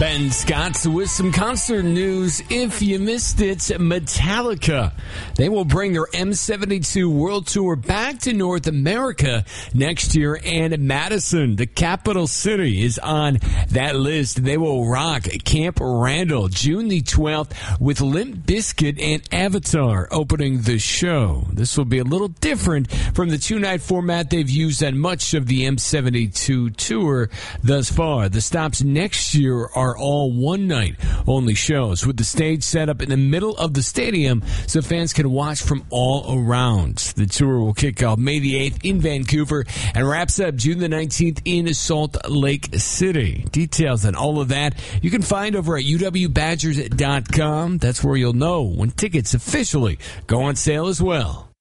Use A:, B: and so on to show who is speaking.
A: Ben Scott with some concert news. If you missed it, Metallica. They will bring their M72 World Tour back to North America next year, and Madison, the capital city, is on that list. They will rock Camp Randall June the 12th with Limp Bizkit and Avatar opening the show. This will be a little different from the two-night format they've used on much of the M72 tour thus far. The stops next year are all one-night only shows with the stage set up in the middle of the stadium so fans can watch from all around. The tour will kick off May the 8th in Vancouver and wraps up June the 19th in Salt Lake City. Details on all of that you can find over at uwbadgers.com. That's where you'll know when tickets officially go on sale as well.